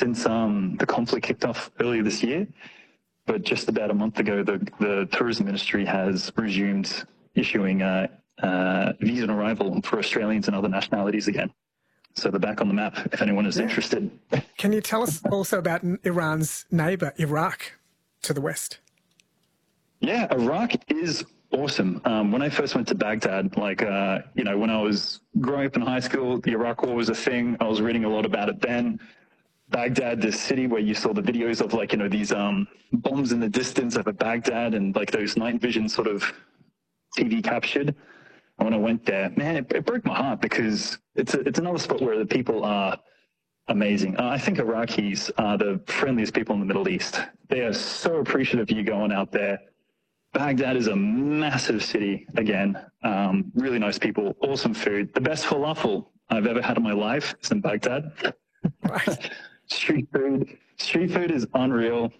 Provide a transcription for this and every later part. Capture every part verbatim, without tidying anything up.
since um, the conflict kicked off earlier this year. But just about a month ago, the, the tourism ministry has resumed issuing uh, uh, visa on arrival for Australians and other nationalities again. So they're back on the map if anyone is yeah. interested. Can you tell us also about Iran's neighbour, Iraq, to the west? Yeah, Iraq is awesome. Um, when I first went to Baghdad, like, uh, you know, when I was growing up in high school, the Iraq War was a thing. I was reading a lot about it then. Baghdad, this city where you saw the videos of, like, you know, these um, bombs in the distance over Baghdad and, like, those night vision sort of T V captured. And when I went there, man, it, it broke my heart because it's a, it's another spot where the people are amazing. Uh, I think Iraqis are the friendliest people in the Middle East. They are so appreciative of you going out there. Baghdad is a massive city, again. Um, really nice people, awesome food. The best falafel I've ever had in my life is in Baghdad. Street food. Street food is unreal.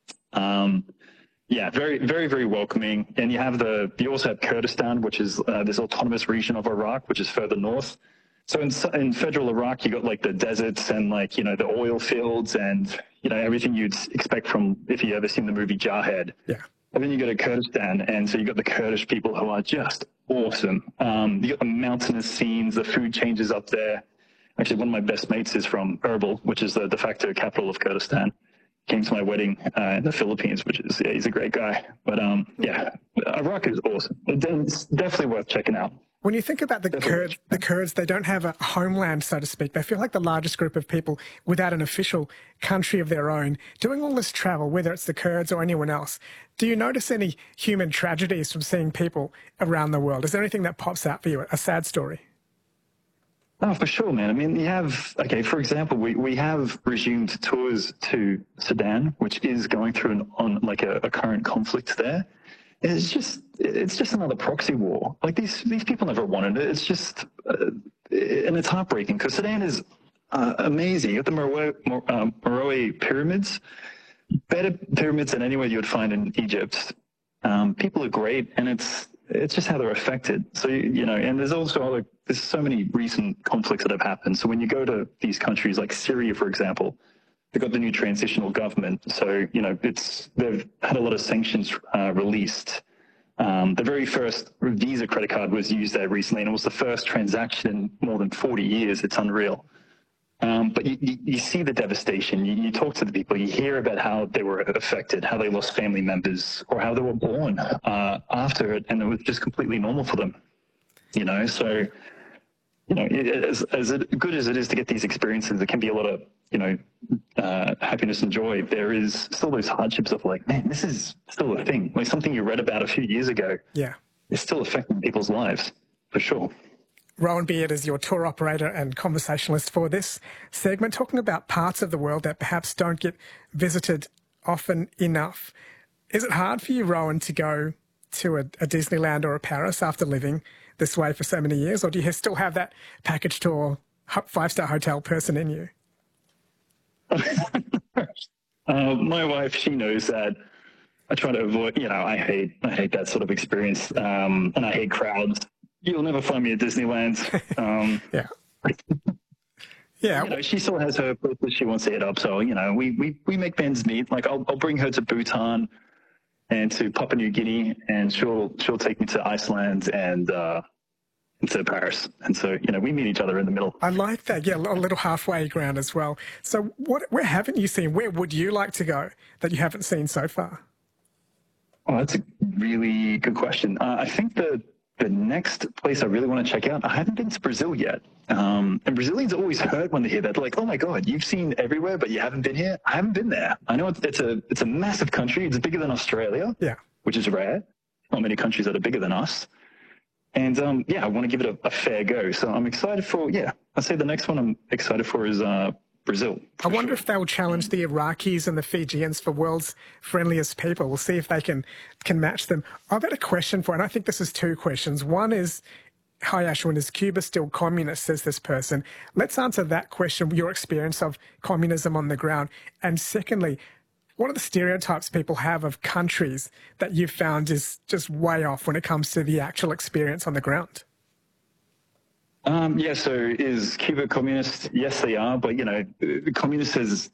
Um, yeah, very, very, very welcoming. And you have the, you also have Kurdistan, which is uh, this autonomous region of Iraq, which is further north. So in, in federal Iraq, you got like the deserts and like, you know, the oil fields and, you know, everything you'd expect from, if you ever seen the movie Jarhead. Yeah. And then you go to Kurdistan, and so you got the Kurdish people who are just awesome. Um, you got the mountainous scenes, the food changes up there. Actually, one of my best mates is from Erbil, which is the de facto capital of Kurdistan. Came to my wedding uh, in the Philippines, which is, yeah, he's a great guy. But um, yeah, Iraq is awesome. It's definitely worth checking out. When you think about the Kurds, the Kurds, they don't have a homeland, so to speak. They feel like the largest group of people without an official country of their own. Doing all this travel, whether it's the Kurds or anyone else, do you notice any human tragedies from seeing people around the world? Is there anything that pops out for you, a sad story? Oh, for sure, man. I mean, you have, okay, for example, we, we have resumed tours to Sudan, which is going through an, on like a, a current conflict there. It's just, it's just another proxy war. Like these, these people never wanted it. It's just, uh, and it's heartbreaking because Sudan is uh, amazing. You got the Meroe, um, Meroe pyramids, better pyramids than anywhere you would find in Egypt. Um, people are great, and it's, it's just how they're affected. So, you know, and there's also other, there's so many recent conflicts that have happened. So when you go to these countries like Syria, for example, they've got the new transitional government. So, you know, it's, they've had a lot of sanctions uh, released. Um, the very first Visa credit card was used there recently, and it was the first transaction in more than forty years. It's unreal. Um, but you, you, you see the devastation. You, you talk to the people. You hear about how they were affected, how they lost family members, or how they were born uh, after it, and it was just completely normal for them. You know, so, you know, as, as it, good as it is to get these experiences, there can be a lot of, you know, uh, happiness and joy. There is still those hardships of like, man, this is still a thing. Like something you read about a few years ago. Yeah. It's still affecting people's lives, for sure. Rowan Beard is your tour operator and conversationalist for this segment, talking about parts of the world that perhaps don't get visited often enough. Is it hard for you, Rowan, to go to a, a Disneyland or a Paris after living this way for so many years, or do you still have that package tour, five-star hotel person in you? uh, my wife, she knows that I try to avoid, you know, I hate, I hate that sort of experience, um, and I hate crowds. You'll never find me at Disneyland. Um, yeah. Yeah. You know, she still has her places she wants to hit up. So, you know, we, we, we make ends meet. Like I'll, I'll bring her to Bhutan and to Papua New Guinea, and she'll, she'll take me to Iceland and, uh, to Paris. And so, you know, we meet each other in the middle. I like that. Yeah. A little halfway ground as well. So what, where haven't you seen? Where would you like to go that you haven't seen so far? Oh, that's a really good question. Uh, I think the, The next place I really want to check out, I haven't been to Brazil yet. Um, and Brazilians always hurt when they hear that. They're like, oh my God, you've seen everywhere, but you haven't been here? I haven't been there. I know it's, it's a it's a massive country. It's bigger than Australia, yeah, which is rare. Not many countries that are bigger than us. And um, yeah, I want to give it a, a fair go. So I'm excited for, yeah, I'd say the next one I'm excited for is uh, Brazil. I wonder sure. if they'll challenge the Iraqis and the Fijians for world's friendliest people. We'll see if they can can match them. I've got a question for, and I think this is two questions. One is, hi Ashwin, is Cuba still communist, says this person. Let's answer that question, your experience of communism on the ground. And secondly, what are the stereotypes people have of countries that you've found is just way off when it comes to the actual experience on the ground? Um, yeah, so is Cuba communist? Yes, they are. But, you know, communist has